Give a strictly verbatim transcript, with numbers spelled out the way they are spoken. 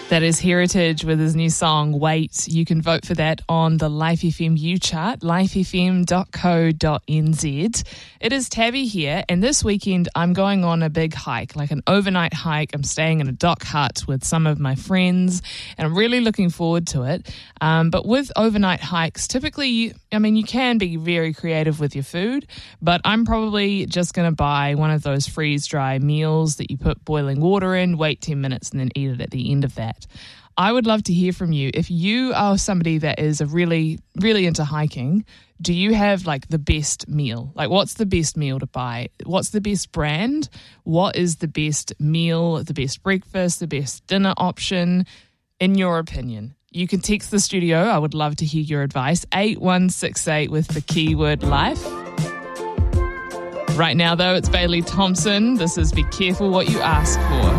That is Heritage with his new song, Wait. You can vote for that on the Life F M U chart, life f m dot co dot n z. It is Tabby here, and this weekend I'm going on a big hike, like an overnight hike. I'm staying in a dock hut with some of my friends, and I'm really looking forward to it. Um, but with overnight hikes, typically, I mean, you can be very creative with your food, but I'm probably just going to buy one of those freeze-dry meals that you put boiling water in, wait ten minutes, and then eat it at the end of that. I would love to hear from you. If you are somebody that is a really, really into hiking, do you have like the best meal? Like, what's the best meal to buy? What's the best brand? What is the best meal, the best breakfast, the best dinner option, in your opinion? You can text the studio. I would love to hear your advice. eight one six eight with the keyword life. Right now, though, it's Bailey Thompson. This is Be Careful What You Ask For.